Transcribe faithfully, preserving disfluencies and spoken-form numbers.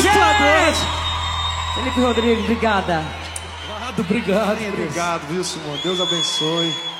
gente! Felipe Rodrigues, obrigada. Obrigado, obrigado. Obrigado, viu, Simone? Deus abençoe.